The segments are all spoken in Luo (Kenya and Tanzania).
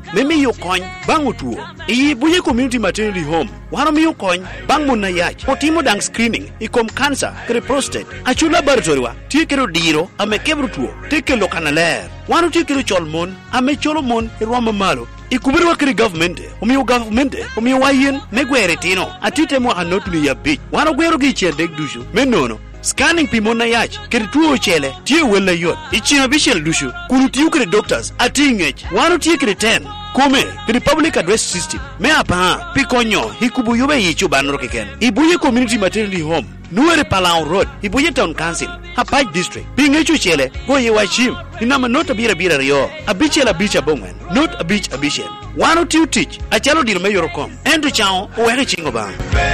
miyo kony bang' otuo. I Buye Community Maternity Home wano miyo kony bang' mon na yach. Otimo dang screening ikom cancer kre prostate. Achu laboratory wa tiekero diro ame kebro tuo tekelo kanaler. Wano tiekero chol mon ame cholo mon irwama malo. Ikubiri wakiri government omiyo wayen megwere tino atite mwa anotuni ya bitch. Wano gwero gi chedek dushu menono scanning pimo na yach kiri tuo chele tie wela yot ichina bishel dushu kuru tiyu kiri doctors atingech wano tie kiri 10 kome kiri public address system me apa pikonyo hikubu yube yichu banro kiken Ibuye Community Maternity Home Nuere Palau Road Ibuye Town Council Hapaj District Pingechu chele goye wachim inama not abira rio abichel abicha bongwen not abich abishel wano tiu teach achalo dino me yorokom endu chao uweke chingo bang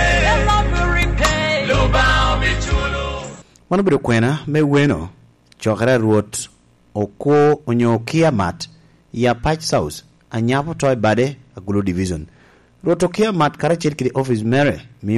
Wano bido kwena me weno chokere ruot oko onyo kiamat ya Patch South anyapo toy bade agulu division ruot okiamat kara chirkiri office mere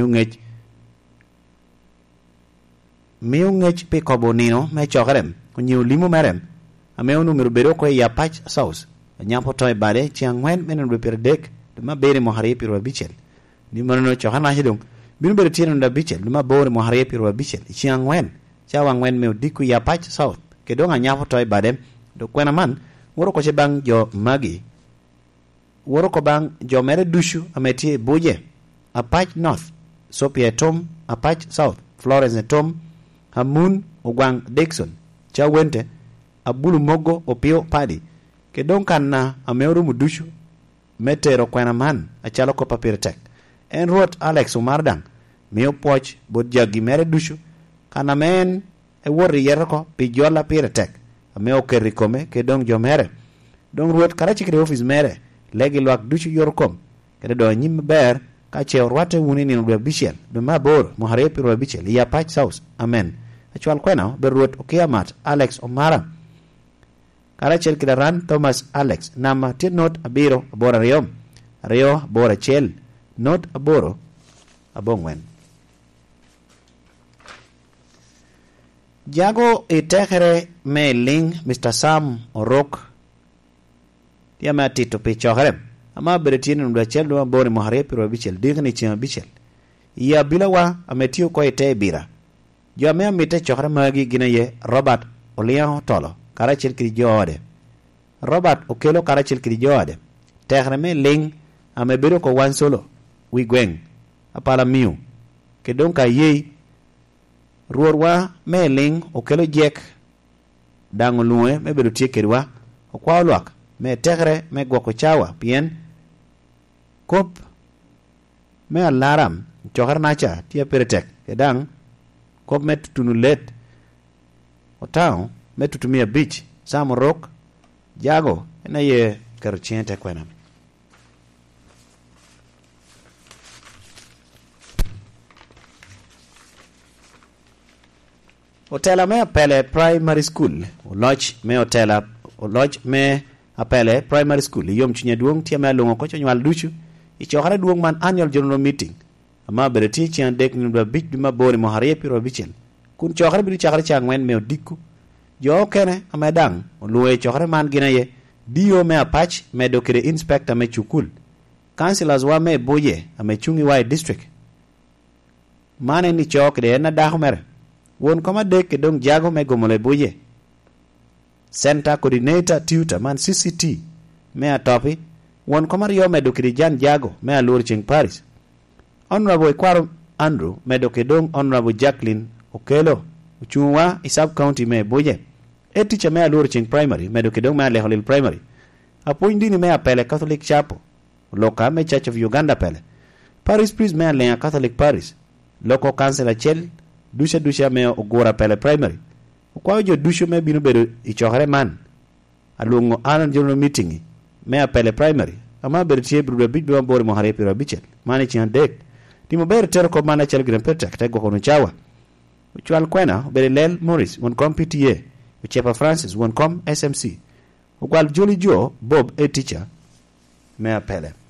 miyo ngech pe kobo nino me chokerem onyo limo merem ameo numero bedo ko ya Patch South anyapo toy bade chiangwen menen reperdek dema bere mohari piro bichel ni mano chokana hidong binu bedo tieno nda bichel dema bore mohari piro bichel chiangwen chawangwen me diku ya Patch South kedonga nyapo toy bade do kwena man woro ko bang jo magi woro ko bang jo mere dushu ameti Buye a Patch North Sopia Tom a Patch South Florence Tom Hamun Ogwang Dixon Chawente Abulu Mogo Opio Padi kedon kana ameoru mudushu metero kwena man achalo ko papir tek en ruot Alex Umardang mio poch bod jagi mere dushu kana men e wori yerko pijola pire tek ameo kerikome kedong jomere dong ruot karachi kre office mere legi lwak dushu yorkom kede do nyim ber ka chewrwate wuni ni ndo bichel be mabor mohare piro bichel ya Patch South amen achwal kwena be ruot okiamat Alex Omara karachel kidaran Thomas Alex nama tit not abiro abora rio bora chel not aboro abongwen Jago itekere me ling Mr. Sam Orok tiama tito pichokere ama beretini ndo chel do bore mohare piro bichel digni chima bichel ya bilawa ametio ko ite bira jo me amite chokere magi ginaye Robert Olian Tolo karachel kiri jode Robert okelo karachel kiri jode tekere me ling ame bedo ko wan solo wigweng apala miu kedonka yei ruorwa me ling okelo jek dango luwe me bedo tiekerwa okwa olwak me tekre me gwako chawa pien kop me alaram chokar nacha tia peretek edang kop me tutunulet otao me tutumia beach samorok jago ena ye karuchiente kwena Hotela me apele primary school lodge me apele primary school yom chunya duong tia me longo ko chonyal duchu ichokare duong man annual general meeting ama bereti chian dek ni bit duma bori mohare piro bichel kun chokare bi chakare changwen me dikku jo kene amedang luwe chokare man ginaye dio me apach me dokire inspector me chukul councilors wa me Buye ame chungi wa district mane ni chokre na dahmer won koma dek kedong jago me gomole Buye center coordinator tutor man CCT me atopi won koma rio me dokiri jan jago me alur ching Paris honorable Kwaro Andrew me dokedong honorable Jacqueline Okelo uchunwa isab county me Buye e teacher me alur ching primary me dokedong me Leholil primary appoint dini me apele Catholic chapel loka me Church of Uganda pele Paris priest me ale Catholic Paris local council achel dusha me ogora pele primary kwa jo dusha me binu bedo ichokare man alungo anan general meeting me apele primary ama bertie brudo bit be bor mo hare pira bichel mani chan dek timo ber ter ko mana chel gran petak te go kono chawa uchwal kwena bere lel Morris won kom PTA uchepa Francis won kom SMC ukwal Jolly Joe Bob a teacher me apele